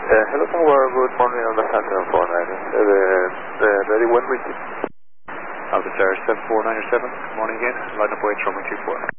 Hello Tower, good morning on the Phantom 49. Ready when we... Alpha Tower 74907, good morning again, line up weights runway 24.